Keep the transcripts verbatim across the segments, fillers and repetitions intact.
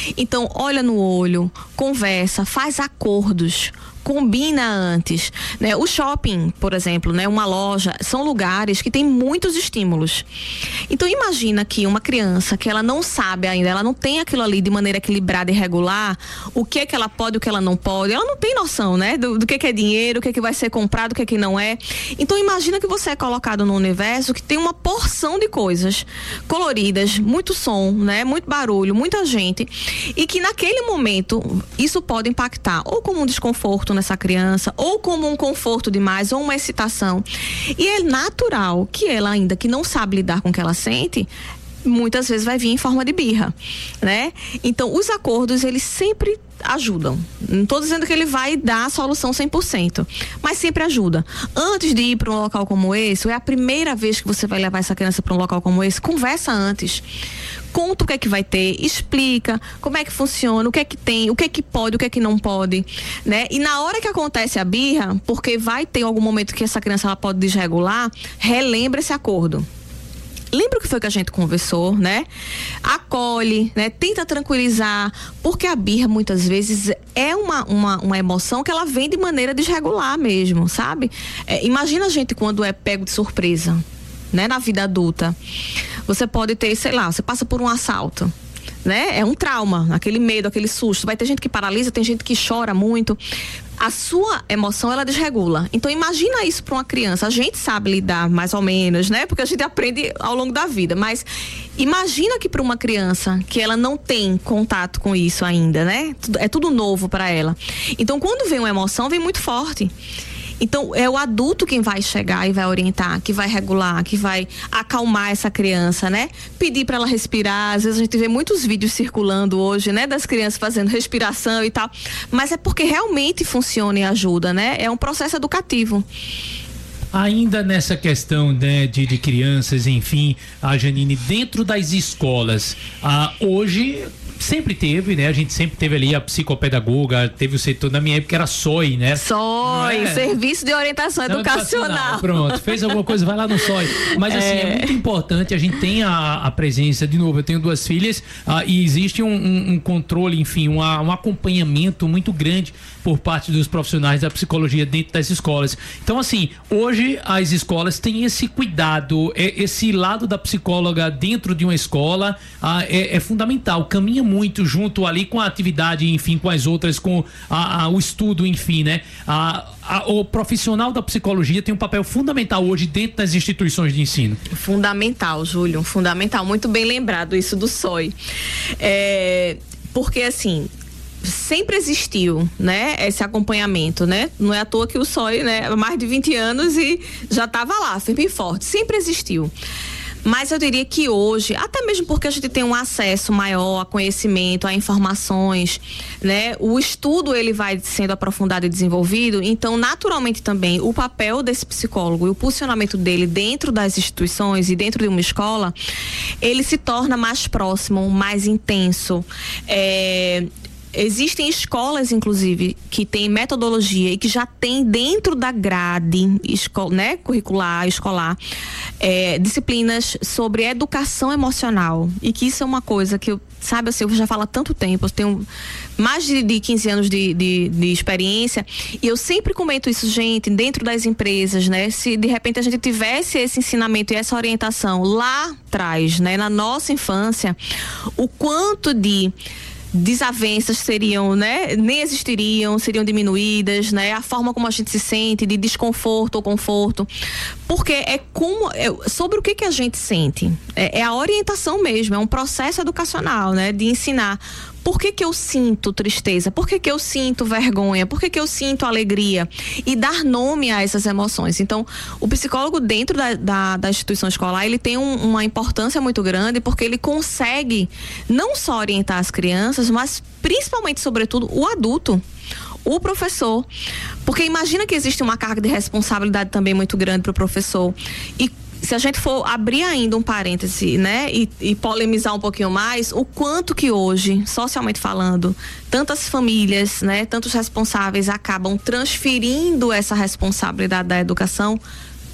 Então, olha no olho, conversa, faz acordos, combina antes, né? O shopping, por exemplo, né? Uma loja, são lugares que tem muitos estímulos. Então imagina que uma criança que ela não sabe ainda, ela não tem aquilo ali de maneira equilibrada e regular, o que é que ela pode, o que ela não pode, ela não tem noção, né? Do, do que é que é dinheiro, o que é que vai ser comprado, o que é que não é. Então imagina que você é colocado num universo que tem uma porção de coisas coloridas, muito som, né? Muito barulho, muita gente, e que naquele momento isso pode impactar ou como um desconforto nessa criança, ou como um conforto demais, ou uma excitação. E é natural que ela, ainda que não sabe lidar com o que ela sente, muitas vezes vai vir em forma de birra, né? Então, os acordos, eles sempre ajudam. Não estou dizendo que ele vai dar a solução cem por cento, mas sempre ajuda. Antes de ir para um local como esse, ou é a primeira vez que você vai levar essa criança para um local como esse, conversa antes. Conta o que é que vai ter, explica como é que funciona, o que é que tem, o que é que pode, o que é que não pode, né? E na hora que acontece a birra, porque vai ter algum momento que essa criança ela pode desregular, relembra esse acordo. Lembra o que foi que a gente conversou, né? Acolhe, né? Tenta tranquilizar, porque a birra muitas vezes é uma, uma, uma emoção que ela vem de maneira desregular mesmo, sabe? É, imagina a gente quando é pego de surpresa, né? Na vida adulta. Você pode ter, sei lá, você passa por um assalto, né? É um trauma, aquele medo, aquele susto. Vai ter gente que paralisa, tem gente que chora muito. A sua emoção, ela desregula. Então, imagina isso para uma criança. A gente sabe lidar, mais ou menos, né? Porque a gente aprende ao longo da vida. Mas imagina que para uma criança que ela não tem contato com isso ainda, né? É tudo novo para ela. Então, quando vem uma emoção, vem muito forte. Então, é o adulto quem vai chegar e vai orientar, que vai regular, que vai acalmar essa criança, né? Pedir para ela respirar. Às vezes a gente vê muitos vídeos circulando hoje, né? Das crianças fazendo respiração e tal. Mas é porque realmente funciona e ajuda, né? É um processo educativo. Ainda nessa questão, né, de, de crianças, enfim, a Janine, dentro das escolas, ah, hoje... Sempre teve, né? A gente sempre teve ali a psicopedagoga, teve o setor, na minha época era S O I, né? S O I, é? Serviço de Orientação Não, Educacional. educacional. Pronto, fez alguma coisa, vai lá no S O I. Mas assim, é, é muito importante, a gente tem a, a presença, de novo, eu tenho duas filhas, ah, e existe um, um, um controle, enfim, uma, um acompanhamento muito grande por parte dos profissionais da psicologia dentro das escolas. Então, assim, hoje as escolas têm esse cuidado, esse lado da psicóloga dentro de uma escola ah, é, é fundamental, caminha muito junto ali com a atividade, enfim, com as outras, com a, a, o estudo, enfim, né? A, a, o profissional da psicologia tem um papel fundamental hoje dentro das instituições de ensino. Fundamental, Júlio, fundamental, muito bem lembrado isso do S O I. É, porque assim, sempre existiu, né, esse acompanhamento, né? Não é à toa que o S O I, né, há mais de vinte anos e já estava lá, firme e forte, sempre existiu. Mas eu diria que hoje, até mesmo porque a gente tem um acesso maior a conhecimento, a informações, né? O estudo, ele vai sendo aprofundado e desenvolvido, então naturalmente também o papel desse psicólogo e o posicionamento dele dentro das instituições e dentro de uma escola, ele se torna mais próximo, mais intenso. É... Existem escolas, inclusive, que têm metodologia e que já tem dentro da grade esco- né, curricular, escolar, é, disciplinas sobre educação emocional. E que isso é uma coisa que eu, sabe assim, eu já falo há tanto tempo, eu tenho mais de, de quinze anos de, de, de experiência, e eu sempre comento isso, gente, dentro das empresas, né? Se de repente a gente tivesse esse ensinamento e essa orientação lá atrás, né, na nossa infância, o quanto de desavenças seriam, né, nem existiriam, seriam diminuídas, né, a forma como a gente se sente, de desconforto ou conforto, porque é como, é sobre o que que a gente sente, é, é a orientação mesmo, é um processo educacional, né, de ensinar. Por que que eu sinto tristeza? Por que que eu sinto vergonha? Por que que eu sinto alegria? E dar nome a essas emoções. Então, o psicólogo dentro da, da, da instituição escolar, ele tem um, uma importância muito grande, porque ele consegue não só orientar as crianças, mas principalmente, sobretudo, o adulto, o professor. Porque imagina que existe uma carga de responsabilidade também muito grande para o professor. E se a gente for abrir ainda um parêntese, né, e, e polemizar um pouquinho mais, o quanto que hoje, socialmente falando, tantas famílias, né, tantos responsáveis acabam transferindo essa responsabilidade da educação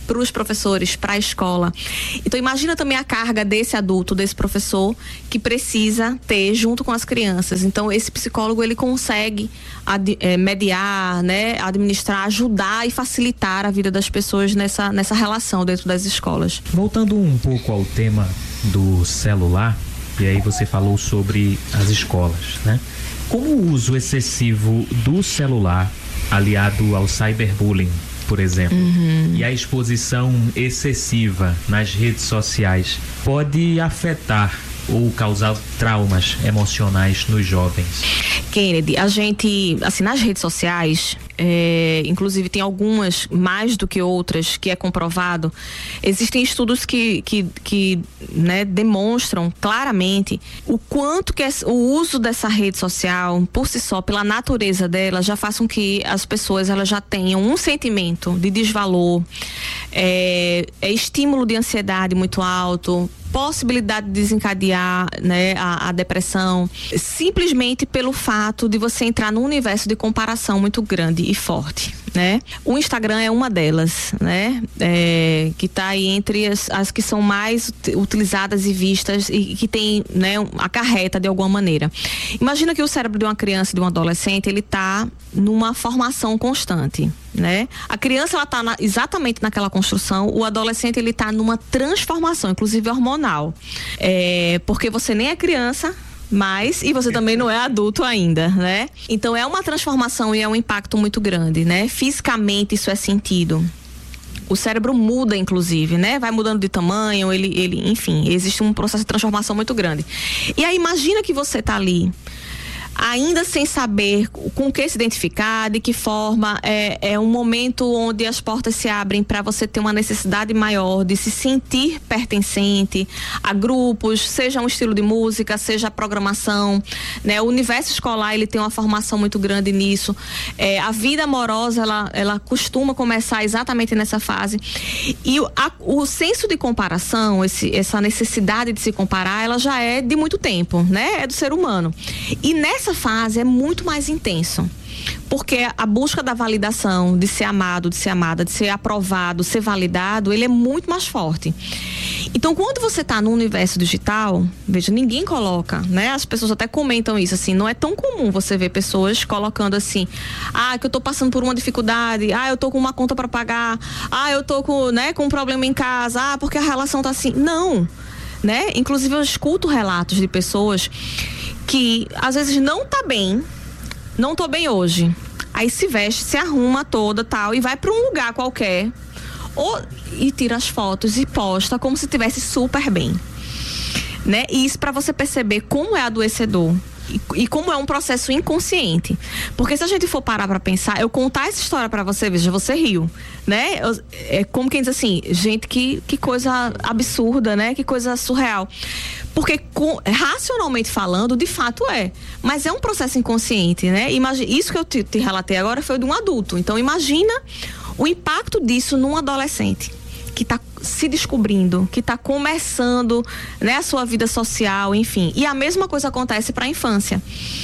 para os professores, para a escola. Então imagina também a carga desse adulto, desse professor, que precisa ter junto com as crianças. Então esse psicólogo, ele consegue ad, é, mediar, né, administrar, ajudar e facilitar a vida das pessoas nessa, nessa relação dentro das escolas. Voltando um pouco ao tema do celular, e aí você falou sobre as escolas, né? Como o uso excessivo do celular, aliado ao cyberbullying, por exemplo, uhum. e a exposição excessiva nas redes sociais, pode afetar ou causar traumas emocionais nos jovens? Kennedy, a gente, assim, nas redes sociais, é, inclusive tem algumas mais do que outras que é comprovado, existem estudos que, que, que né, demonstram claramente o quanto que o uso dessa rede social, por si só, pela natureza dela, já faz com que as pessoas elas já tenham um sentimento de desvalor, é, é estímulo de ansiedade muito alto, possibilidade de desencadear, né, a, a depressão, simplesmente pelo fato de você entrar num universo de comparação muito grande e forte, né? O Instagram é uma delas, né? É, que está aí entre as, as que são mais utilizadas e vistas e que tem, né, acarreta de alguma maneira. Imagina que o cérebro de uma criança, de um adolescente, ele está numa formação constante, né? A criança, ela está na, exatamente naquela construção, o adolescente, ele está numa transformação, inclusive hormonal, é, porque você nem é criança mais e você também não é adulto ainda, né? Então é uma transformação e é um impacto muito grande, né? Fisicamente isso é sentido. O cérebro muda, inclusive, né? Vai mudando de tamanho, ele, ele, enfim, existe um processo de transformação muito grande. E aí imagina que você tá ali ainda sem saber com o que se identificar, de que forma, é, é um momento onde as portas se abrem para você ter uma necessidade maior de se sentir pertencente a grupos, seja um estilo de música, seja a programação, né? O universo escolar, ele tem uma formação muito grande nisso. É, a vida amorosa, ela, ela costuma começar exatamente nessa fase. E o, a, o senso de comparação, esse, essa necessidade de se comparar, ela já é de muito tempo, né? É do ser humano. E nessa Essa fase é muito mais intenso, porque a busca da validação, de ser amado, de ser amada, de ser aprovado, ser validado, ele é muito mais forte. Então, quando você está no universo digital, veja, ninguém coloca, né? As pessoas até comentam isso, assim, não é tão comum você ver pessoas colocando assim, ah, que eu tô passando por uma dificuldade, ah, eu tô com uma conta para pagar, ah, eu tô com, né, com um problema em casa, ah, porque a relação tá assim. Não, né? Inclusive eu escuto relatos de pessoas que às vezes não tá bem, não tô bem hoje, aí se veste, se arruma toda tal e vai para um lugar qualquer ou, e tira as fotos e posta como se estivesse super bem, né? E isso para você perceber como é adoecedor e, e como é um processo inconsciente, porque se a gente for parar para pensar, eu contar essa história para você, veja, você riu, né? Eu, é como quem diz assim, gente, que, que coisa absurda, né? Que coisa surreal. Porque com, racionalmente falando, de fato é. Mas é um processo inconsciente, né? Imagina, isso que eu te, te relatei agora foi de um adulto. Então imagina o impacto disso num adolescente que está se descobrindo, que está começando, né, a sua vida social, enfim. E a mesma coisa acontece para a infância,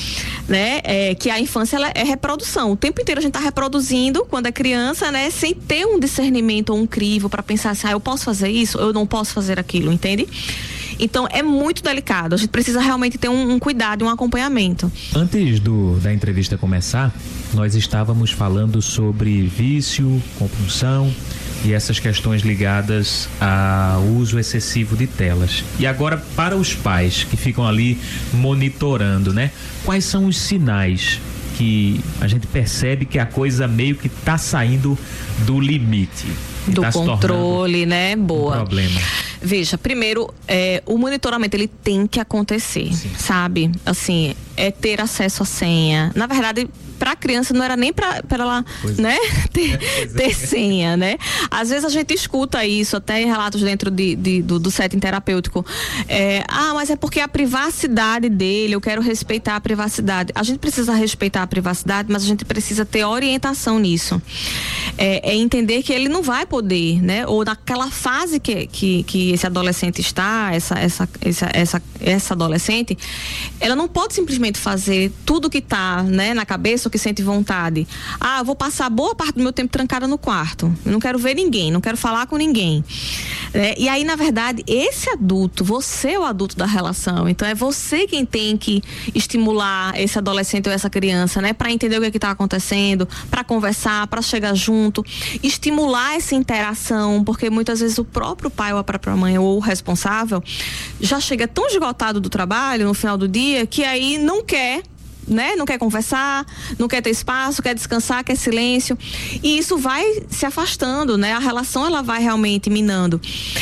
né? É, que a infância, ela é reprodução. O tempo inteiro a gente está reproduzindo quando é criança, né? Sem ter um discernimento ou um crivo para pensar assim, ah, eu posso fazer isso, eu não posso fazer aquilo, entende? Então é muito delicado, a gente precisa realmente ter um, um cuidado e um acompanhamento. Antes do, da entrevista começar, nós estávamos falando sobre vício, compulsão e essas questões ligadas ao uso excessivo de telas. E agora, para os pais que ficam ali monitorando, né? Quais são os sinais que a gente percebe que a coisa meio que está saindo do limite? Do tá controle, né? Boa. Um problema. Veja, primeiro, é, o monitoramento, ele tem que acontecer, sim, sabe? Assim, é ter acesso à senha. Na verdade, para a criança não era nem para ela, pois né, ter, é, ter é. senha, né? Às vezes a gente escuta isso, até em relatos dentro de, de, do, do setting terapêutico. É, ah, mas é porque a privacidade dele, eu quero respeitar a privacidade. A gente precisa respeitar a privacidade, mas a gente precisa ter orientação nisso. É, é entender que ele não vai poder, né? Ou naquela fase que, que, que esse adolescente está, essa, essa, essa, essa, essa adolescente, ela não pode simplesmente fazer tudo que está, né, na cabeça, ou que sente vontade. Ah, eu vou passar boa parte do meu tempo trancada no quarto, eu não quero ver ninguém, não quero falar com ninguém. É, e aí, na verdade, esse adulto, você é o adulto da relação, então é você quem tem que estimular esse adolescente ou essa criança, né, para entender o que é que está acontecendo, para conversar, para chegar junto, estimular essa interação, porque muitas vezes o próprio pai ou a própria mãe ou o responsável já chega tão esgotado do trabalho no final do dia que aí não quer, né? Não quer conversar, não quer ter espaço, quer descansar, quer silêncio, e isso vai se afastando, né? A relação, ela vai realmente minando.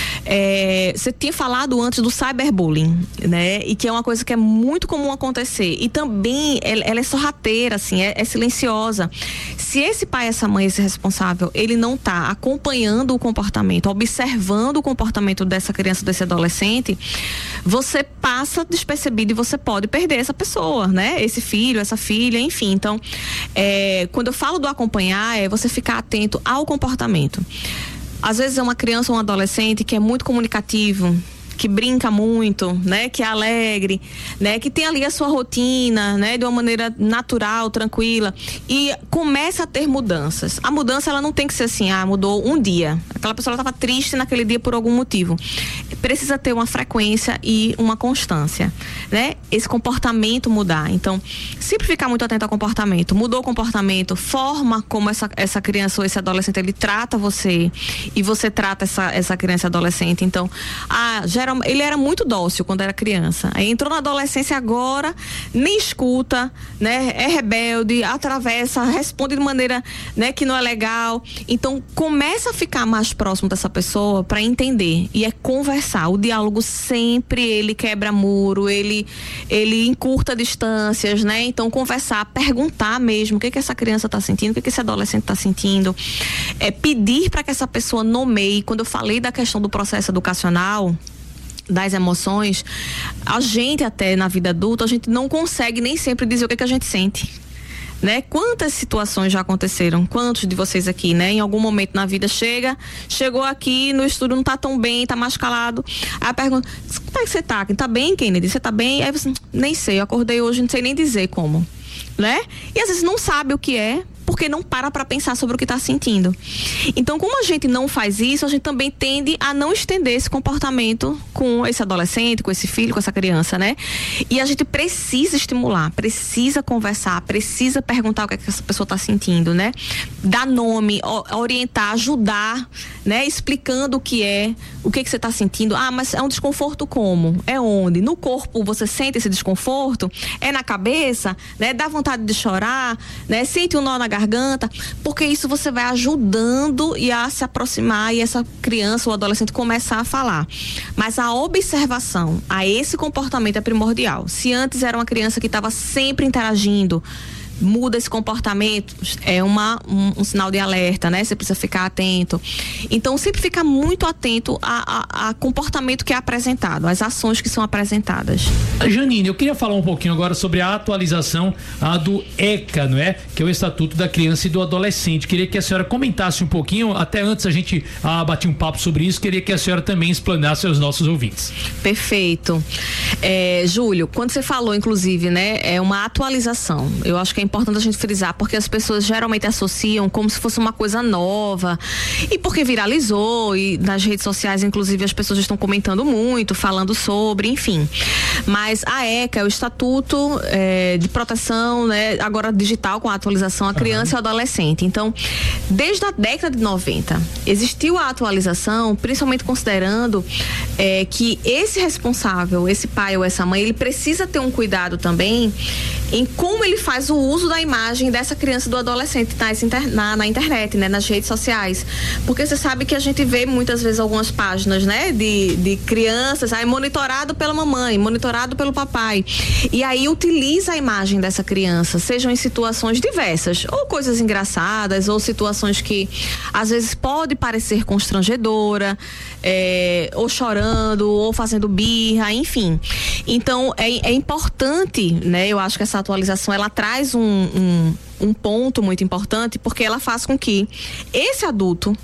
É, você tinha falado antes do cyberbullying, né? E que é uma coisa que é muito comum acontecer, e também ela, ela é sorrateira, assim, é, é silenciosa. Se esse pai, essa mãe, esse responsável, ele não tá acompanhando o comportamento, observando o comportamento dessa criança, desse adolescente, você passa despercebido e você pode perder essa pessoa, né? Esse filho, essa filha, enfim. Então, é, quando eu falo do acompanhar, é você ficar atento ao comportamento. Às vezes é uma criança ou um adolescente que é muito comunicativo, que brinca muito, né, que é alegre, né, que tem ali a sua rotina, né, de uma maneira natural, tranquila, e começa a ter mudanças. A mudança, ela não tem que ser assim, ah, mudou um dia. Aquela pessoa estava triste naquele dia por algum motivo. Precisa ter uma frequência e uma constância, né? Esse comportamento mudar. Então, sempre ficar muito atento ao comportamento. Mudou o comportamento, forma como essa, essa criança ou esse adolescente, ele trata você, e você trata essa, essa criança e adolescente. Então, ah, gera ele era muito dócil quando era criança. Aí entrou na adolescência, agora nem escuta, né? É rebelde, atravessa, responde de maneira, né, que não é legal. Então, começa a ficar mais próximo dessa pessoa para entender. E é conversar. O diálogo sempre, ele quebra muro, ele, ele encurta distâncias, né? Então, conversar, perguntar mesmo o que que essa criança está sentindo, o que que esse adolescente está sentindo. É pedir para que essa pessoa nomeie. Quando eu falei da questão do processo educacional, das emoções, a gente até na vida adulta, a gente não consegue nem sempre dizer o que, que a gente sente, né? Quantas situações já aconteceram? Quantos de vocês aqui, né? Em algum momento na vida chega, chegou aqui no estudo, não tá tão bem, tá mais calado. Aí a pergunta, como é que você tá? Tá bem, Kennedy? Você tá bem? Aí você, nem sei, eu acordei hoje, não sei nem dizer como, né? E às vezes não sabe o que é, porque não para para pensar sobre o que está sentindo. Então, como a gente não faz isso, a gente também tende a não estender esse comportamento com esse adolescente, com esse filho, com essa criança, né? E a gente precisa estimular, precisa conversar, precisa perguntar o que, é que essa pessoa está sentindo, né? Dar nome, orientar, ajudar, né? Explicando o que é, o que, que você está sentindo. Ah, mas é um desconforto como? É onde? No corpo você sente esse desconforto? É na cabeça? Né? Dá vontade de chorar? Né? Sente um nó na garganta? garganta, porque isso você vai ajudando e a se aproximar e essa criança ou adolescente começar a falar. Mas a observação a esse comportamento é primordial. Se antes era uma criança que estava sempre interagindo, muda esse comportamento, é uma, um, um sinal de alerta, né? Você precisa ficar atento. Então, sempre ficar muito atento a, a, a comportamento que é apresentado, às ações que são apresentadas. Janine, eu queria falar um pouquinho agora sobre a atualização a, do ECA, não é? Que é o Estatuto da Criança e do Adolescente. Queria que a senhora comentasse um pouquinho, até antes a gente ah, bater um papo sobre isso, queria que a senhora também explanasse aos nossos ouvintes. Perfeito. É, Júlio, quando você falou, inclusive, né, é uma atualização. Eu acho que é importante a gente frisar, porque as pessoas geralmente associam como se fosse uma coisa nova, e porque viralizou, e nas redes sociais, inclusive, as pessoas estão comentando muito, falando sobre, enfim. Mas a ECA é o Estatuto é, de Proteção, né, agora digital, com a atualização à criança uhum. e ao adolescente. Então, desde a década de noventa, existiu a atualização, principalmente considerando é, que esse responsável, esse pai ou essa mãe, ele precisa ter um cuidado também em como ele faz o uso da imagem dessa criança e do adolescente na, na internet, né, nas redes sociais. Porque você sabe que a gente vê muitas vezes algumas páginas, né, de, de crianças, aí monitorado pela mamãe, monitorado pelo papai. E aí utiliza a imagem dessa criança, sejam em situações diversas, ou coisas engraçadas, ou situações que às vezes pode parecer constrangedora, é, ou chorando, ou fazendo birra, enfim. Então, é, é importante, né, eu acho que essa atualização, ela traz um, um, um ponto muito importante, porque ela faz com que esse adulto,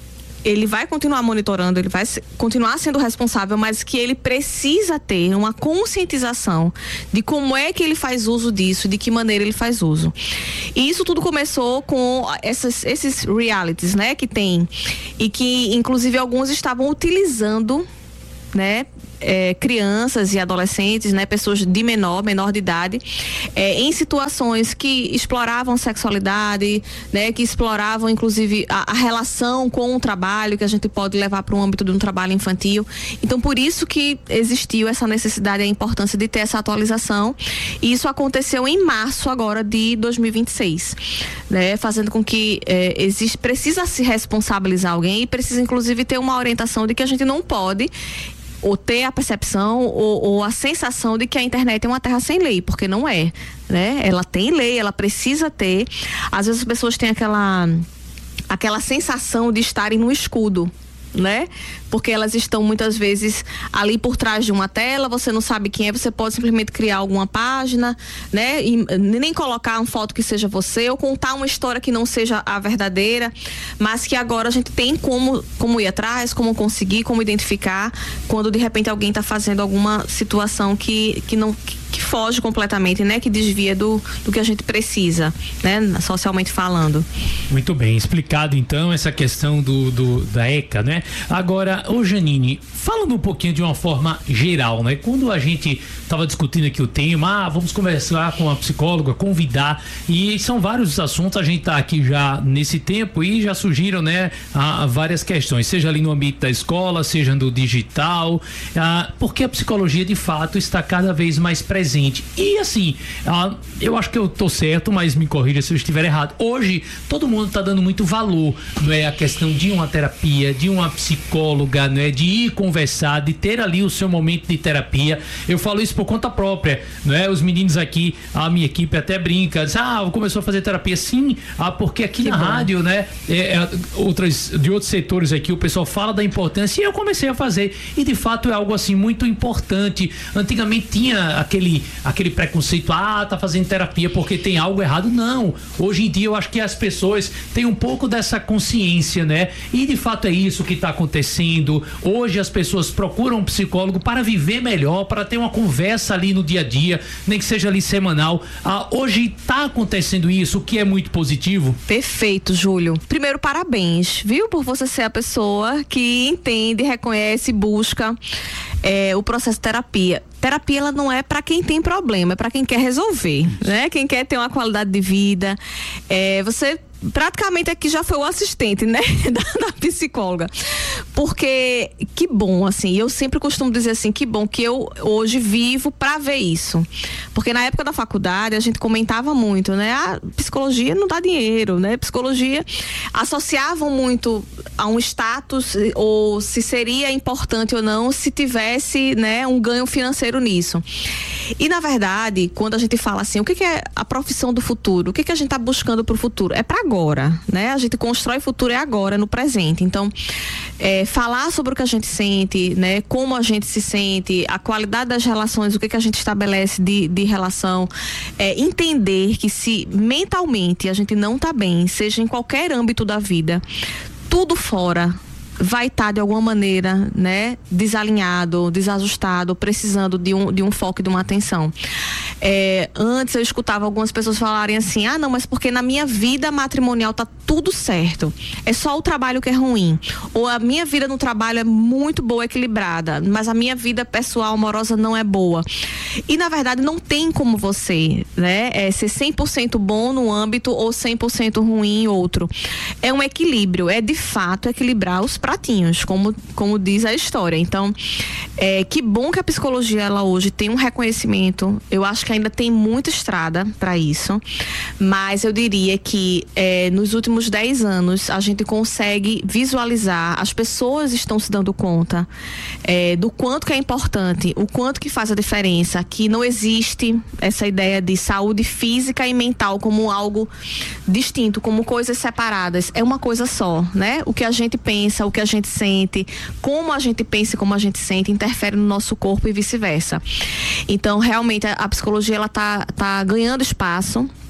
ele vai continuar monitorando, ele vai continuar sendo responsável, mas que ele precisa ter uma conscientização de como é que ele faz uso disso, de que maneira ele faz uso. E isso tudo começou com essas, esses realities, né, que tem, e que inclusive alguns estavam utilizando, né, É, crianças e adolescentes, né, pessoas de menor, menor de idade, é, em situações que exploravam sexualidade, né, que exploravam inclusive a, a relação com o trabalho, que a gente pode levar para o âmbito de um trabalho infantil. Então, por isso que existiu essa necessidade e a importância de ter essa atualização. E isso aconteceu em março agora de dois mil e vinte e seis, né, fazendo com que é, existe, precisa se responsabilizar alguém e precisa inclusive ter uma orientação de que a gente não pode ou ter a percepção ou, ou a sensação de que a internet é uma terra sem lei, porque não é, né? Ela tem lei, ela precisa ter. Às vezes as pessoas têm aquela aquela sensação de estarem no escudo, né? Porque elas estão muitas vezes ali por trás de uma tela, você não sabe quem é, você pode simplesmente criar alguma página, né? E nem colocar uma foto que seja você, ou contar uma história que não seja a verdadeira, mas que agora a gente tem como, como ir atrás, como conseguir, como identificar quando de repente alguém está fazendo alguma situação que, que não... Que, que foge completamente, né? Que desvia do, do que a gente precisa, né? Socialmente falando. Muito bem, explicado então essa questão do, do da E C A, né? Agora, ô Janine, falando um pouquinho de uma forma geral, né? Quando a gente estava discutindo aqui o tema, ah, vamos conversar com a psicóloga, convidar, e são vários assuntos, a gente tá aqui já nesse tempo e já surgiram, né, a, a várias questões, seja ali no ambiente da escola, seja no digital, ah, porque a psicologia de fato está cada vez mais presente. E assim, ah, eu acho que eu tô certo, mas me corrija se eu estiver errado. Hoje, todo mundo tá dando muito valor, não é, a questão de uma terapia, de uma psicóloga, não é, de ir conversar, de ter ali o seu momento de terapia. Eu falo isso por conta própria, não é? Os meninos aqui, a minha equipe até brinca, diz, ah, começou a fazer terapia, sim, ah, porque aqui que na bom. rádio, né, é, é, outras, de outros setores aqui, o pessoal fala da importância e eu comecei a fazer, e de fato é algo assim muito importante. Antigamente tinha aquele aquele preconceito, ah, tá fazendo terapia porque tem algo errado. Não, hoje em dia eu acho que as pessoas têm um pouco dessa consciência, né? E de fato é isso que tá acontecendo. Hoje as pessoas procuram um psicólogo para viver melhor, para ter uma conversa ali no dia a dia, nem que seja ali semanal. Ah, hoje tá acontecendo isso, o que é muito positivo. Perfeito, Júlio. Primeiro, parabéns, viu? Por você ser a pessoa que entende, reconhece, busca é, o processo de terapia. Terapia, ela não é para quem tem problema, é para quem quer resolver, né? Quem quer ter uma qualidade de vida. É, você praticamente aqui já foi o assistente, né, da, da psicóloga, porque que bom, assim, eu sempre costumo dizer assim, que bom que eu hoje vivo pra ver isso, porque na época da faculdade a gente comentava muito, né, a psicologia não dá dinheiro, né, psicologia associavam muito a um status, ou se seria importante ou não se tivesse, né, um ganho financeiro nisso. E na verdade, quando a gente fala assim, o que, que é a profissão do futuro, o que, que a gente tá buscando pro futuro, é pra agora, né? A gente constrói futuro é agora, no presente. Então, é, falar sobre o que a gente sente, né? Como a gente se sente, a qualidade das relações, o que, que a gente estabelece de, de relação, é, entender que se mentalmente a gente não tá bem, seja em qualquer âmbito da vida, tudo fora vai estar tá, de alguma maneira, né, desalinhado, desajustado, precisando de um, de um foco e de uma atenção. É, antes eu escutava algumas pessoas falarem assim, ah não, mas porque na minha vida matrimonial tá tudo certo, é só o trabalho que é ruim, ou a minha vida no trabalho é muito boa, equilibrada, mas a minha vida pessoal, amorosa não é boa. E na verdade não tem como você, né, é, ser cem por cento bom num âmbito ou cem por cento ruim em outro. É um equilíbrio, é de fato equilibrar os pratinhos, como, como diz a história. Então, é, que bom que a psicologia, ela hoje tem um reconhecimento. Eu acho que ainda tem muita estrada para isso, mas eu diria que é, nos últimos dez anos a gente consegue visualizar, as pessoas estão se dando conta é, do quanto que é importante, o quanto que faz a diferença, que não existe essa ideia de saúde física e mental como algo distinto, como coisas separadas. É uma coisa só, né? O que a gente pensa, o que a gente sente, como a gente pensa e como a gente sente interfere no nosso corpo e vice-versa. Então, realmente, a, a psicologia ela tá, tá ganhando espaço.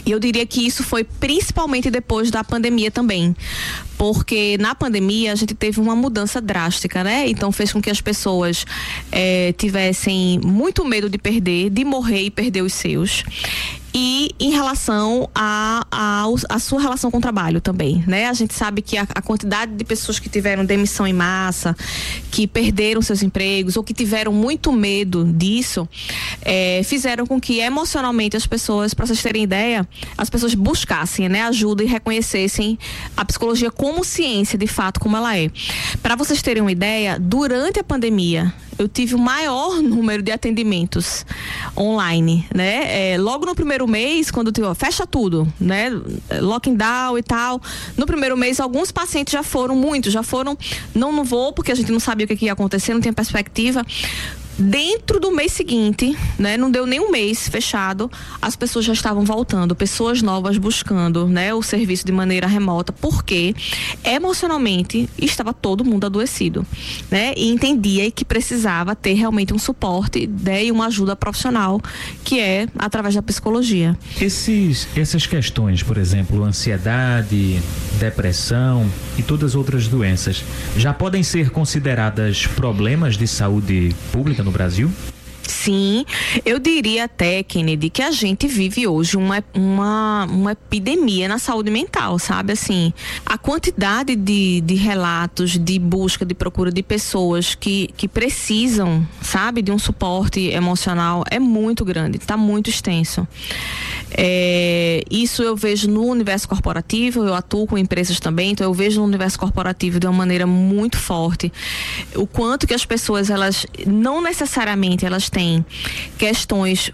E eu diria que isso foi principalmente depois da pandemia também. Porque na pandemia a gente teve uma mudança drástica, né? Então fez com que as pessoas é, tivessem muito medo de perder, de morrer e perder os seus. E em relação a, a, a sua relação com o trabalho também, né? A gente sabe que a, a quantidade de pessoas que tiveram demissão em massa, que perderam seus empregos ou que tiveram muito medo disso, é, fizeram com que emocionalmente as pessoas, para vocês terem ideia, as pessoas buscassem, né, ajuda e reconhecessem a psicologia como ciência, de fato, como ela é. Para vocês terem uma ideia, durante a pandemia, eu tive o maior número de atendimentos online, né? É, logo no primeiro mês, quando tive, ó, fecha tudo, né? Lockdown e tal. No primeiro mês, alguns pacientes já foram, muitos já foram, não, não vou, porque a gente não sabia o que ia acontecer, não tinha perspectiva. Dentro do mês seguinte, né, não deu nem um mês fechado, as pessoas já estavam voltando, pessoas novas buscando, né, o serviço de maneira remota, porque emocionalmente estava todo mundo adoecido, né, e entendia que precisava ter realmente um suporte, né, e uma ajuda profissional, que é através da psicologia. Esses, essas questões, por exemplo, ansiedade, depressão e todas as outras doenças, já podem ser consideradas problemas de saúde pública no Brasil? Sim, eu diria até, Kennedy, que a gente vive hoje uma, uma, uma epidemia na saúde mental, sabe? Assim, a quantidade de, de relatos, de busca, de procura de pessoas que, que precisam, sabe, de um suporte emocional é muito grande, está muito extenso. É, isso eu vejo no universo corporativo, eu atuo com empresas também, então eu vejo no universo corporativo de uma maneira muito forte o quanto que as pessoas, elas não necessariamente elas têm questões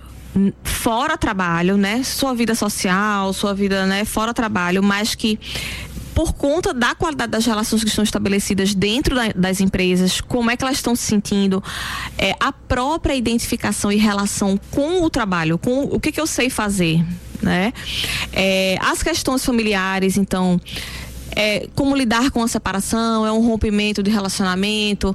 fora trabalho, né? Sua vida social, sua vida, né, fora trabalho, mas que por conta da qualidade das relações que estão estabelecidas dentro da, das empresas, como é que elas estão se sentindo, é, a própria identificação e relação com o trabalho, com o que que eu sei fazer, né? É, as questões familiares, então, é, como lidar com a separação, é um rompimento de relacionamento,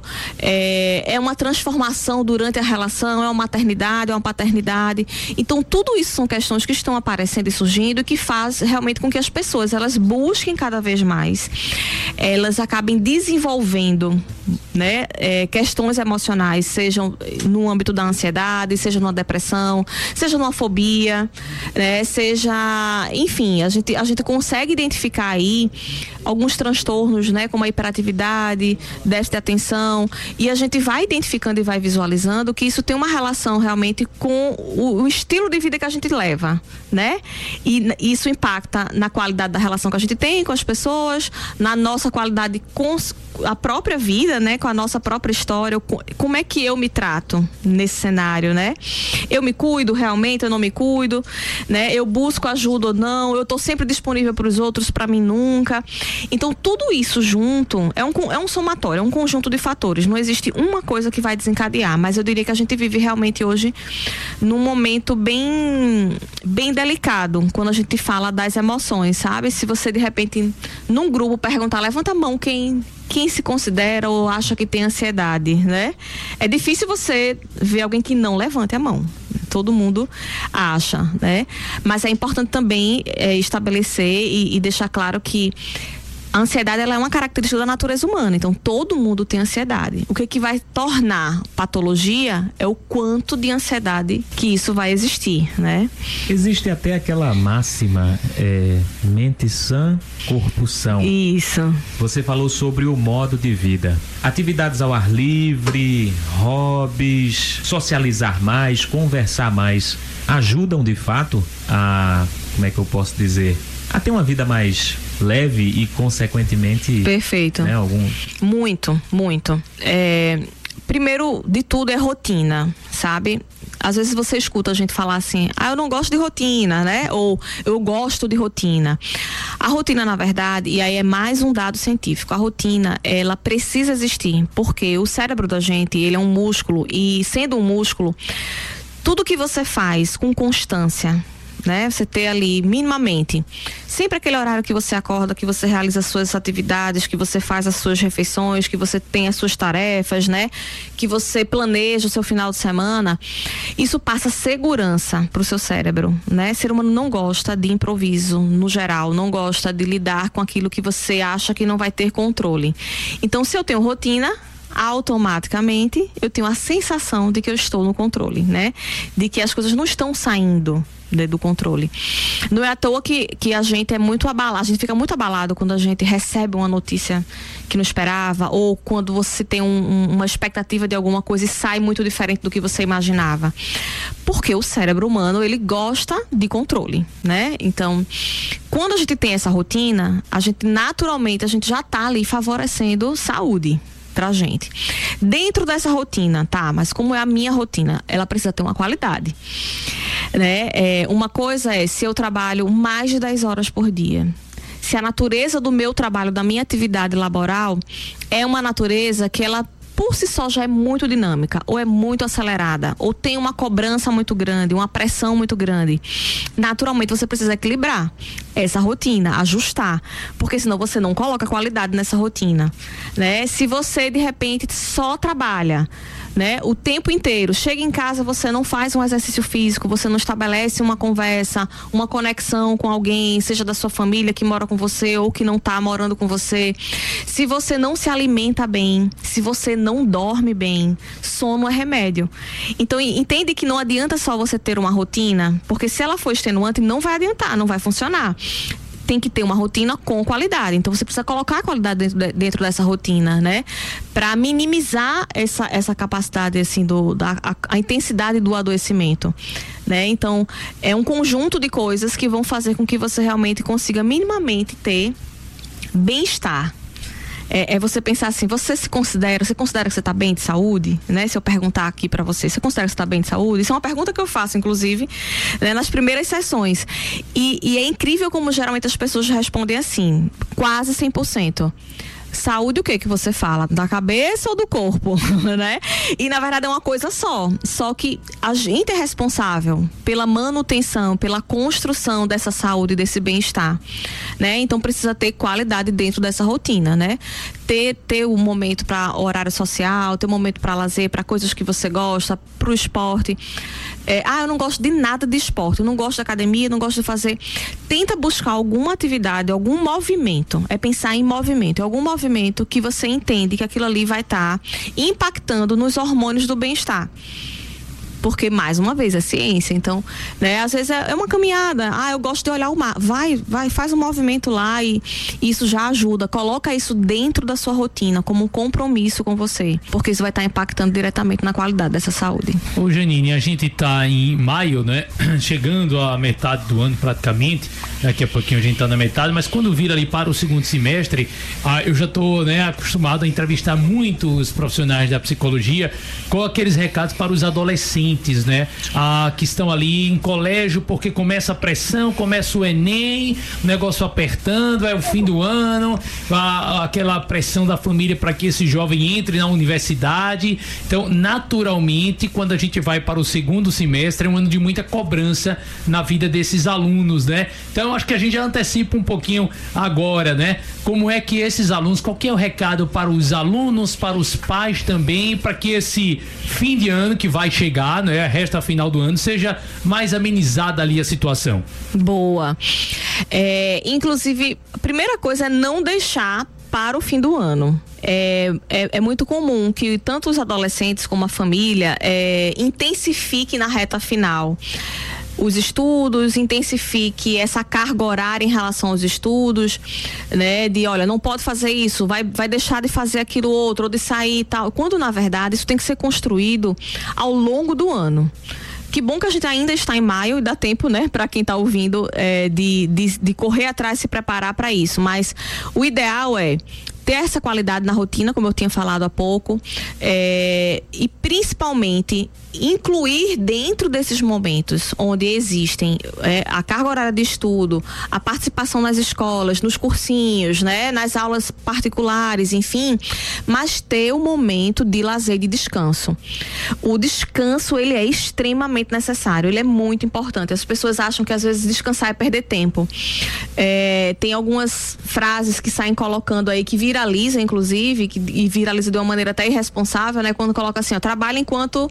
é, é uma transformação durante a relação, é uma maternidade, é uma paternidade. Então, tudo isso são questões que estão aparecendo e surgindo e que faz realmente com que as pessoas, elas busquem cada vez mais, elas acabem desenvolvendo, né, é, questões emocionais, sejam no âmbito da ansiedade, seja numa depressão, seja numa fobia, né, seja, enfim, a gente, a gente consegue identificar aí alguns transtornos, né, como a hiperatividade, déficit de atenção, e a gente vai identificando e vai visualizando que isso tem uma relação realmente com o, o estilo de vida que a gente leva, né? E isso impacta na qualidade da relação que a gente tem com as pessoas, na nossa qualidade com a própria vida, né, com a nossa própria história, como é que eu me trato nesse cenário, né? Eu me cuido realmente, eu não me cuido, né? Eu busco ajuda ou não, eu tô sempre disponível para os outros, para mim nunca. Então, tudo isso junto é um, é um somatório, é um conjunto de fatores. Não existe uma coisa que vai desencadear, mas eu diria que a gente vive realmente hoje num momento bem, bem delicado, quando a gente fala das emoções, sabe? Se você, de repente, num grupo perguntar, levanta a mão quem... quem se considera ou acha que tem ansiedade, né? É difícil você ver alguém que não levante a mão. Todo mundo acha, né? Mas é importante também é, estabelecer e, e deixar claro que a ansiedade, ela é uma característica da natureza humana, então todo mundo tem ansiedade. O que que vai tornar patologia é o quanto de ansiedade que isso vai existir, né? Existe até aquela máxima, é, mente sã, corpo são. Isso. Você falou sobre o modo de vida. Atividades ao ar livre, hobbies, socializar mais, conversar mais, ajudam de fato a, como é que eu posso dizer, a ter uma vida mais leve e consequentemente... Perfeito. Né, algum... Muito, muito. É, primeiro de tudo é rotina, sabe? Às vezes você escuta a gente falar assim, ah, eu não gosto de rotina, né? Ou eu gosto de rotina. A rotina, na verdade, e aí é mais um dado científico, a rotina, ela precisa existir, porque o cérebro da gente, ele é um músculo, e sendo um músculo, tudo que você faz com constância, né? Você ter ali minimamente sempre aquele horário que você acorda, que você realiza as suas atividades, que você faz as suas refeições, que você tem as suas tarefas, né? Que você planeja o seu final de semana. Isso passa segurança para o seu cérebro, né? O ser humano não gosta de improviso, no geral, não gosta de lidar com aquilo que você acha que não vai ter controle. Então, se eu tenho rotina, automaticamente eu tenho a sensação de que eu estou no controle, né? De que as coisas não estão saindo do controle. Não é à toa que, que a gente é muito abalado, a gente fica muito abalado quando a gente recebe uma notícia que não esperava, ou quando você tem um, um, uma expectativa de alguma coisa e sai muito diferente do que você imaginava. Porque o cérebro humano, ele gosta de controle, né? Então, quando a gente tem essa rotina, a gente naturalmente, a gente já tá ali favorecendo saúde pra gente. Dentro dessa rotina, tá? Mas como é a minha rotina? Ela precisa ter uma qualidade, né? É, uma coisa é, se eu trabalho mais de dez horas por dia, se a natureza do meu trabalho, da minha atividade laboral, é uma natureza que ela por si só já é muito dinâmica, ou é muito acelerada, ou tem uma cobrança muito grande, uma pressão muito grande, naturalmente você precisa equilibrar essa rotina, ajustar, porque senão você não coloca qualidade nessa rotina, né? Se você de repente só trabalha, né, o tempo inteiro, chega em casa, você não faz um exercício físico, você não estabelece uma conversa, uma conexão com alguém, seja da sua família que mora com você ou que não está morando com você, se você não se alimenta bem, se você não dorme bem, sono é remédio. Então entende que não adianta só você ter uma rotina, porque se ela for extenuante não vai adiantar, não vai funcionar. Tem que ter uma rotina com qualidade. Então você precisa colocar a qualidade dentro, de, dentro dessa rotina, né? Para minimizar essa, essa capacidade, assim, do, da, a, a intensidade do adoecimento, né? Então é um conjunto de coisas que vão fazer com que você realmente consiga minimamente ter bem-estar. É, é você pensar assim, você se considera, você considera que você está bem de saúde, né? Se eu perguntar aqui para você, você considera que você está bem de saúde? Isso é uma pergunta que eu faço, inclusive, né, nas primeiras sessões. E, e é incrível como geralmente as pessoas respondem assim, quase cem por cento. Saúde o que que você fala? Da cabeça ou do corpo, né? E na verdade é uma coisa só. Só que a gente é responsável pela manutenção, pela construção dessa saúde, desse bem-estar, né? Então precisa ter qualidade dentro dessa rotina, né? Ter, ter um momento para horário social, ter um momento para lazer, para coisas que você gosta, para o esporte. É, ah, eu não gosto de nada de esporte, eu não gosto de academia, não gosto de fazer. Tenta buscar alguma atividade, algum movimento. É pensar em movimento, é algum movimento que você entende que aquilo ali vai estar tá impactando nos hormônios do bem-estar. Porque, mais uma vez, é ciência. Então, né, às vezes é, é uma caminhada. Ah, eu gosto de olhar o mar. Vai, vai, faz um movimento lá e isso já ajuda. Coloca isso dentro da sua rotina, como um compromisso com você. Porque isso vai estar impactando diretamente na qualidade dessa saúde. Ô, Janine, a gente está em maio, né? Chegando à metade do ano praticamente. Daqui a pouquinho a gente está na metade, mas quando vira ali para o segundo semestre, ah, eu já estou, né, acostumado a entrevistar muitos profissionais da psicologia com aqueles recados para os adolescentes, né? Ah, que estão ali em colégio porque começa a pressão, começa o Enem, o negócio apertando, é o fim do ano, a, aquela pressão da família para que esse jovem entre na universidade. Então, naturalmente, quando a gente vai para o segundo semestre, é um ano de muita cobrança na vida desses alunos, né? Então, acho que a gente já antecipa um pouquinho agora, né? Como é que esses alunos, qual que é o recado para os alunos, para os pais também, para que esse fim de ano que vai chegar, né, a resta final do ano, seja mais amenizada ali a situação? Boa. É, inclusive, a primeira coisa é não deixar para o fim do ano. É, é, é muito comum que tanto os adolescentes como a família é, intensifiquem na reta final os estudos, intensifique essa carga horária em relação aos estudos, né? De, olha, não pode fazer isso, vai, vai deixar de fazer aquilo outro, ou de sair e tal. Quando, na verdade, isso tem que ser construído ao longo do ano. Que bom que a gente ainda está em maio e dá tempo, né, para quem está ouvindo, é, de, de, de correr atrás, se preparar para isso. Mas o ideal é ter essa qualidade na rotina, como eu tinha falado há pouco, é, e principalmente incluir dentro desses momentos onde existem é, a carga horária de estudo, a participação nas escolas, nos cursinhos, né, nas aulas particulares, enfim, mas ter um momento de lazer e de descanso. O descanso, ele é extremamente necessário, ele é muito importante. As pessoas acham que às vezes descansar é perder tempo. É, tem algumas frases que saem colocando aí, que viralizam, inclusive, que, e viraliza de uma maneira até irresponsável, né, quando coloca assim, ó, trabalha enquanto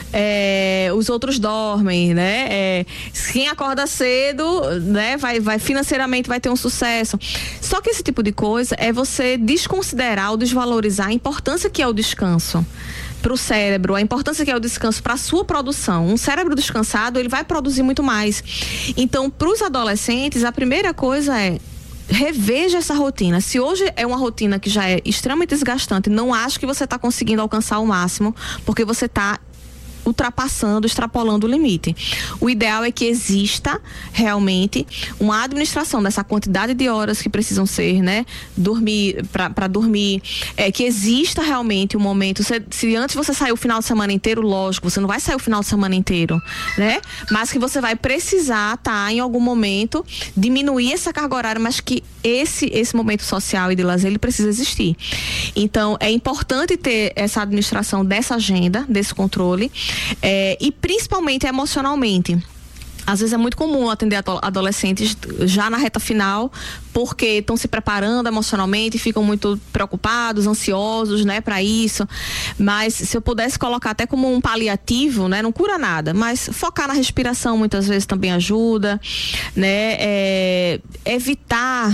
É, os outros dormem, né? É, quem acorda cedo, né? Vai, vai financeiramente vai ter um sucesso. Só que esse tipo de coisa é você desconsiderar ou desvalorizar a importância que é o descanso para o cérebro, a importância que é o descanso para a sua produção. Um cérebro descansado, ele vai produzir muito mais. Então, para os adolescentes, a primeira coisa é reveja essa rotina. Se hoje é uma rotina que já é extremamente desgastante, não acho que você está conseguindo alcançar o máximo, porque você está ultrapassando, extrapolando o limite. O ideal é que exista realmente uma administração dessa quantidade de horas que precisam ser, né, dormir, para dormir, é, que exista realmente um momento. Se, se antes você saiu o final de semana inteiro, lógico, você não vai sair o final de semana inteiro, né, mas que você vai precisar, tá, em algum momento, diminuir essa carga horária, mas que esse, esse momento social e de lazer, ele precisa existir. Então, é importante ter essa administração dessa agenda, desse controle, É, e principalmente emocionalmente. Às vezes é muito comum atender adolescentes já na reta final, porque estão se preparando emocionalmente, ficam muito preocupados, ansiosos, né, para isso. Mas se eu pudesse colocar até como um paliativo, né, não cura nada, mas focar na respiração muitas vezes também ajuda, né, é, evitar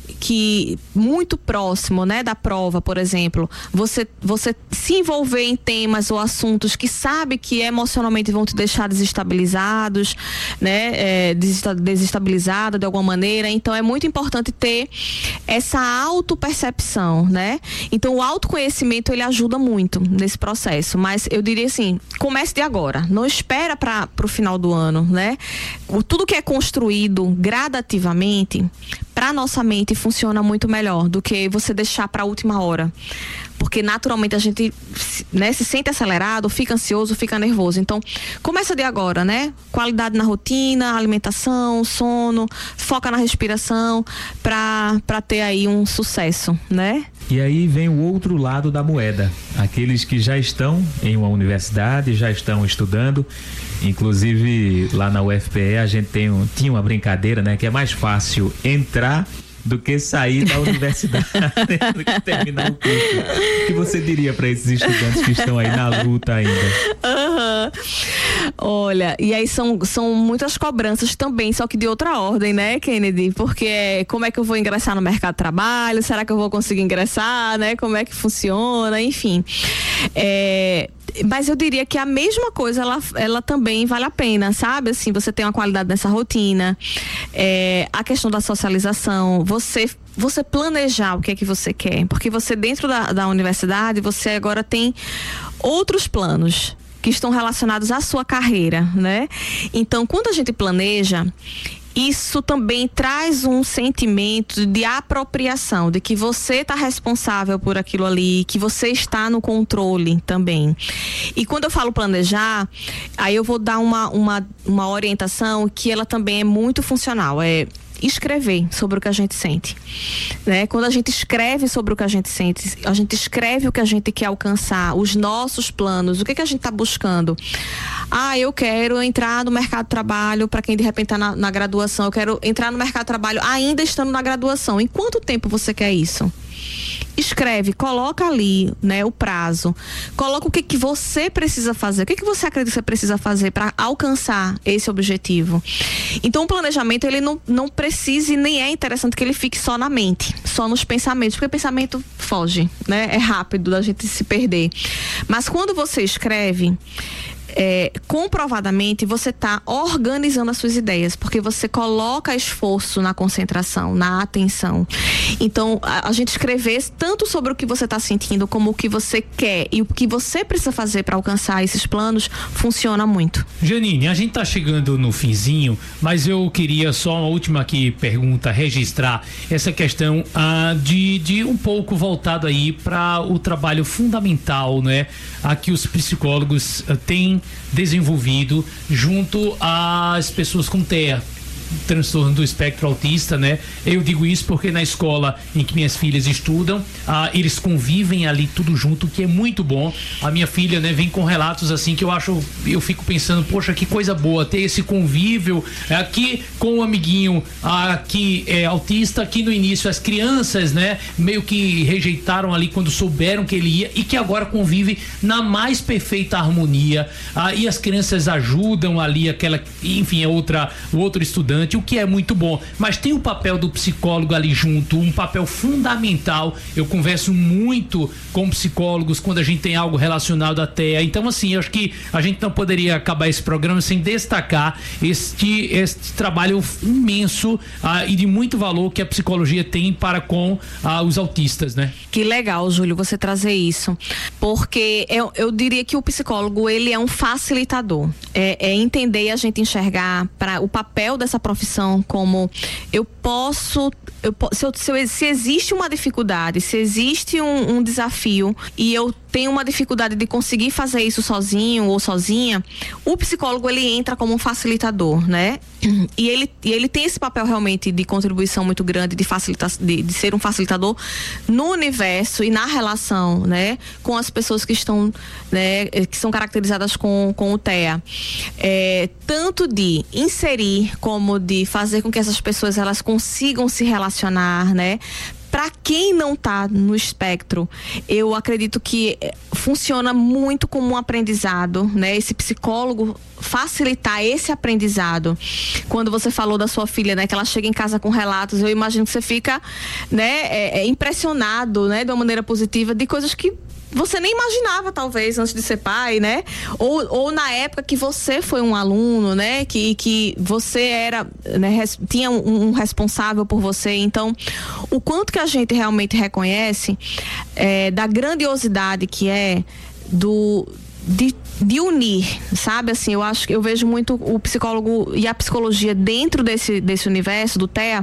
que muito próximo, né, da prova, por exemplo, você, você se envolver em temas ou assuntos que sabe que emocionalmente vão te deixar desestabilizados, né, é, desestabilizado de alguma maneira. Então é muito importante ter essa autopercepção, né? Então o autoconhecimento, ele ajuda muito nesse processo, mas eu diria assim, comece de agora, não espera para o final do ano, né? O, tudo que é construído gradativamente, para nossa mente funciona muito melhor do que você deixar para a última hora. Porque naturalmente a gente, né, se sente acelerado, fica ansioso, fica nervoso. Então, começa de agora, né? Qualidade na rotina, alimentação, sono, foca na respiração para para ter aí um sucesso, né? E aí vem o outro lado da moeda. Aqueles que já estão em uma universidade, já estão estudando. Inclusive, lá na U F P E a gente tem um, tinha uma brincadeira, né? Que é mais fácil entrar do que sair da universidade, do que terminar o curso. O que você diria para esses estudantes que estão aí na luta ainda? Uhum. Olha, e aí são, são muitas cobranças também, só que de outra ordem, né, Kennedy? Porque como é que eu vou ingressar no mercado de trabalho? Será que eu vou conseguir ingressar, né? Como é que funciona? Enfim. É... Mas eu diria que a mesma coisa, ela, ela também vale a pena, sabe? Assim, você tem uma qualidade nessa rotina, é, a questão da socialização, você, você planejar o que é que você quer, porque você dentro da, da universidade, você agora tem outros planos que estão relacionados à sua carreira, né? Então, quando a gente planeja, isso também traz um sentimento de apropriação, de que você está responsável por aquilo ali, que você está no controle também. E quando eu falo planejar, aí eu vou dar uma, uma, uma orientação que ela também é muito funcional, é escrever sobre o que a gente sente, né? Quando a gente escreve sobre o que a gente sente, a gente escreve o que a gente quer alcançar, os nossos planos, o que que a gente está buscando. Ah, eu quero entrar no mercado de trabalho, para quem de repente está na, na graduação, eu quero entrar no mercado de trabalho ainda estando na graduação. Em quanto tempo você quer isso? Escreve, coloca ali, né, o prazo, coloca o que que você precisa fazer, o que que você acredita que você precisa fazer para alcançar esse objetivo. Então o planejamento, ele não, não precisa e nem é interessante que ele fique só na mente, só nos pensamentos, porque o pensamento foge, né, é rápido da gente se perder. Mas quando você escreve, É, comprovadamente você está organizando as suas ideias, porque você coloca esforço na concentração, na atenção. Então, a, a gente escrever tanto sobre o que você está sentindo, como o que você quer e o que você precisa fazer para alcançar esses planos, funciona muito. Janine, a gente está chegando no finzinho, mas eu queria só uma última aqui pergunta, registrar essa questão ah, de, de um pouco voltado aí para o trabalho fundamental, né? A que os psicólogos ah, têm desenvolvido junto às pessoas com T E A, transtorno do espectro autista, né? Eu digo isso porque na escola em que minhas filhas estudam, ah, eles convivem ali tudo junto, que é muito bom. A minha filha, né, vem com relatos assim que eu acho, eu fico pensando, poxa, que coisa boa ter esse convívio aqui com o amiguinho ah, que é autista. Aqui no início as crianças, né, meio que rejeitaram ali quando souberam que ele ia, e que agora convive na mais perfeita harmonia, ah, e as crianças ajudam ali aquela, enfim, é outra, o outro estudante, o que é muito bom, mas tem o papel do psicólogo ali junto, um papel fundamental. Eu converso muito com psicólogos quando a gente tem algo relacionado à T E A, então assim, eu acho que a gente não poderia acabar esse programa sem destacar este, este trabalho imenso ah, e de muito valor que a psicologia tem para com ah, os autistas, né? Que legal, Júlio, você trazer isso, porque eu, eu diria que o psicólogo, ele é um facilitador, é, é entender e a gente enxergar para o papel dessa profissão como eu posso, eu, se, eu, se, eu, se existe uma dificuldade, se existe um, um desafio e eu tenho uma dificuldade de conseguir fazer isso sozinho ou sozinha, o psicólogo, ele entra como um facilitador, né? E ele, e ele tem esse papel realmente de contribuição muito grande, de, facilita, de, de ser um facilitador no universo e na relação, né, com as pessoas que estão, né, que são caracterizadas com, com o T E A. É, tanto de inserir como de fazer com que essas pessoas elas consigam se relacionar, né? Para quem não está no espectro, eu acredito que funciona muito como um aprendizado, né? Esse psicólogo facilitar esse aprendizado. Quando você falou da sua filha, né, que ela chega em casa com relatos, eu imagino que você fica, né, é, é impressionado, né, de uma maneira positiva, de coisas que você nem imaginava, talvez, antes de ser pai, né? Ou, ou na época que você foi um aluno, né? Que, que você era, né, res, tinha um, um responsável por você. Então, o quanto que a gente realmente reconhece é, da grandiosidade que é do... De, de unir, sabe? Assim, eu acho que eu vejo muito o psicólogo e a psicologia dentro desse, desse universo do T E A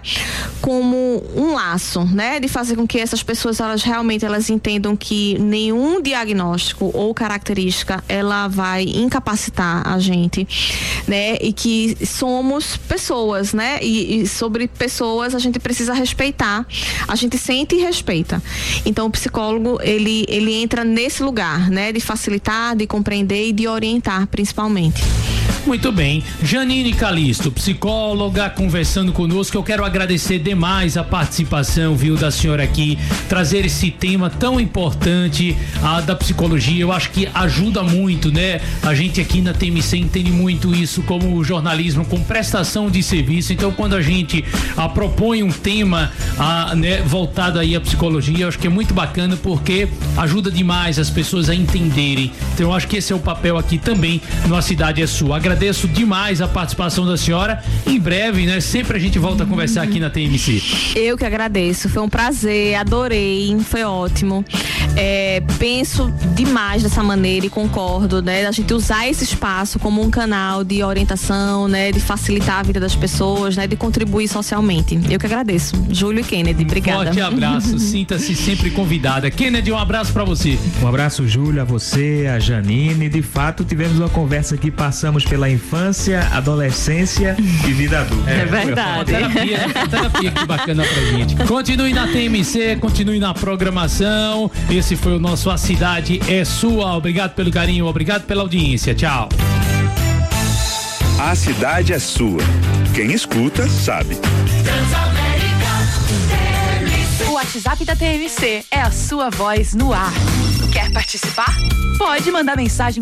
como um laço, né? De fazer com que essas pessoas, elas realmente elas entendam que nenhum diagnóstico ou característica ela vai incapacitar a gente, né? E que somos pessoas, né? E, e sobre pessoas a gente precisa respeitar, a gente sente e respeita. Então o psicólogo, ele, ele entra nesse lugar, né? De facilitar, de compreender e de orientar, principalmente. Muito bem. Janine Calisto, psicóloga, conversando conosco. Eu quero agradecer demais a participação, viu, da senhora aqui, trazer esse tema tão importante a, da psicologia. Eu acho que ajuda muito, né? A gente aqui na T M C entende muito isso como jornalismo, com prestação de serviço. Então, quando a gente a, propõe um tema a, né, voltado aí à psicologia, eu acho que é muito bacana porque ajuda demais as pessoas a entenderem. Então, eu acho que esse é o papel aqui também no A Cidade é Sua. Agradeço demais a participação da senhora. Em breve, né? Sempre a gente volta a conversar aqui na T M C. Eu que agradeço. Foi um prazer, adorei, foi ótimo. É, penso demais dessa maneira e concordo, né? A gente usar esse espaço como um canal de orientação, né? De facilitar a vida das pessoas, né? De contribuir socialmente. Eu que agradeço. Júlio e Kennedy, obrigada. Forte abraço. Sinta-se sempre convidada. Kennedy, um abraço pra você. Um abraço, Júlio, a você, a Janine. De fato, tivemos uma conversa que passamos pela infância, adolescência e vida adulta. É, é verdade. Foi uma terapia, uma terapia que bacana pra gente. Continue na T M C, continue na programação. Esse foi o nosso A Cidade é Sua. Obrigado pelo carinho, obrigado pela audiência. Tchau. A Cidade é Sua. Quem escuta, sabe. O WhatsApp da T M C é a sua voz no ar. Quer participar? Pode mandar mensagem